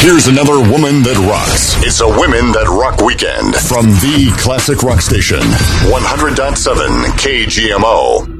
Here's another woman that rocks. It's a Women That Rock Weekend from the Classic Rock Station, 100.7 KGMO.